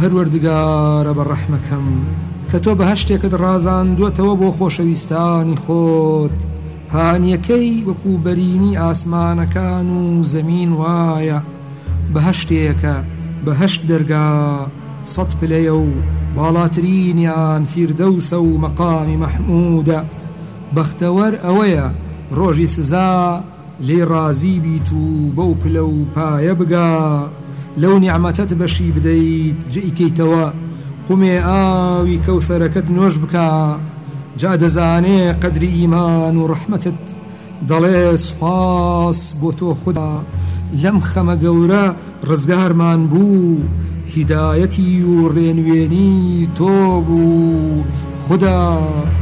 پەروەردگارە بە ڕەحمەکەم کە تۆ بەهەشتێکت ڕازاندووەتەوە بۆ خۆشەویستانی خۆت پانیەکەی وەکو بەرینی ئاسمانەکان و زەمین وایە بەهەشتێکە بەهەشت دەرگا 100 پلەیە و باڵاترینیان فیردەوسە و مەقامی مەحموودە بەختەوەر ئەوەیە ڕۆژی سزا لێ ڕازی بیت و بەو پلە و پایە بگا لەو نیعمەتەت بەشی بدەیت جێیکەیتەوە قومێ ئاوی کەوثەرەکەت نوێژ بکە جا دەزانێ قەدری ئیمان و ڕەحمەتت دەڵێ سوپاس بۆ تۆ خوددا لەم خەمە گەورە ڕزگارمان بوو هیدایەتی و ڕێنوێنی تۆ بوو خوددا